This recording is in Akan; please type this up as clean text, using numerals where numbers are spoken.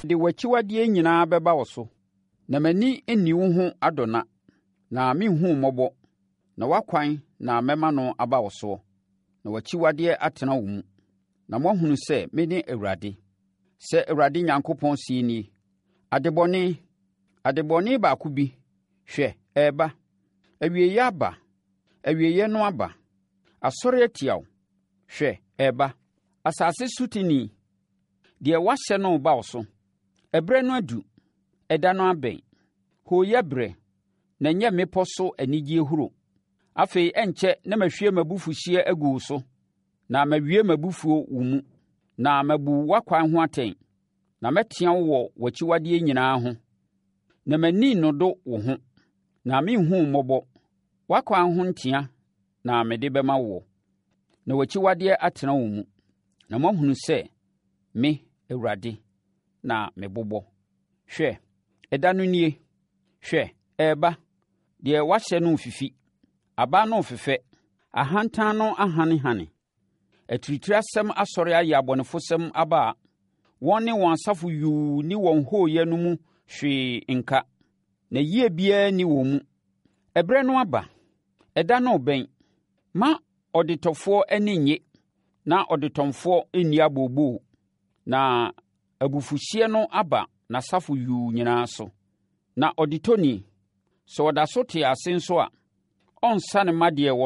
de w'akyiwadeɛ nyinaa bɛba wo so, na m'ani nni wo ho adɔna, na menhu mmɔbɔ, na w'akwan na mɛma no aba wo soɔ, na w'akyiwadeɛ atena wo mu, na moahunu sɛ mene Awurade. Sɛ Awurade Onyankopɔn sie nie, adebɔne baako bi, hwɛ, ɛreba, awieeɛ aba, awieeɛ no aba, asɔre atia wo, hwɛ, ɛreba, asase sutini, deɛ wahyɛ no ba wo so. Ɛberɛ no adu, ɛda no abɛn, hooyɛ berɛ, na nyɛ mmepɔ so anigye huro. Afei ɛnkyɛ na mahwie m'abufuhyeɛ agu wo so, na mawie m'abufuo wo mu, na mabu w'akwan ho atɛn, na mɛtea wo wɔ w'akyiwadeɛ nyinaa ho, na m'ani nnodo wo ho, na menhu mmɔbɔ. W'akwan ho ntea na mede bɛma wo, na w'akyiwadeɛ atena wo mu, na moahunu sɛ me, Awurade, na mebobɔ. Hwɛ, ɛda no nie, hwɛ, ɛreba, deɛ wahyɛ no fifi, aba no fefɛ, ahantan no ahanehane, atiritiri asɛm asɔre ayɛ abɔnefosɛm aba a wɔn ne wɔn asafo yuu ni wɔn hooyɛ no mu hwee nka, na yie biara ni wɔn mu. Ɛberɛ no aba, ɛda no bɛn, ma ɔdetɔfoɔ ani nnye, na ɔdetɔmfoɔ nni abooboo, na abufuhyeɛ no aba n'asafo yuu nyinaa so. Na ɔdetɔni, sɛ ɔda so te ase nso a, ɔnsane mma deɛ